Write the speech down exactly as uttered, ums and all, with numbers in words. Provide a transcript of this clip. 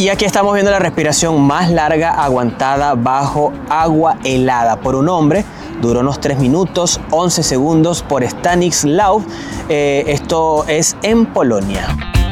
Y aquí estamos viendo la respiración más larga aguantada bajo agua helada por un hombre. Duró unos tres minutos, once segundos por Stanislaw. Eh, esto es en Polonia.